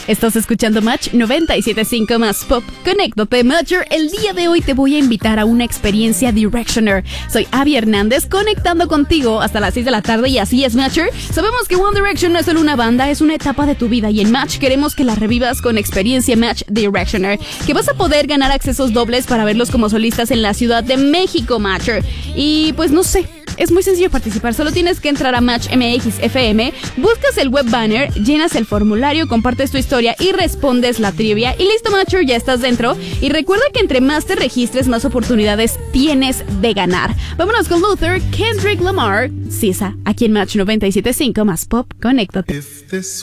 Estás escuchando Match 97.5 más Pop. Conéctate, Matcher. El día de hoy te voy a invitar a una experiencia Directioner. Soy Abby Hernández, conectando contigo hasta las 6 de la tarde y así es, Matcher. Sabemos que One Direction no es solo una banda, es una etapa de tu vida y en Match queremos que la revivas con experiencia Match Directioner, que vas a poder ganar accesos dobles para verlos como solistas en la Ciudad de México, Matcher. Y pues no sé, es muy sencillo participar, solo tienes que entrar a Match MX FM, buscas el web banner, llenas el formulario, compartes tu historia y respondes la trivia y listo, Matcher, ya estás dentro. Y recuerda que entre más te registres, más oportunidades tienes de ganar. Vámonos con Luther, Kendrick Lamar, Sisa, aquí en Match 97.5 más Pop. Conéctate. If this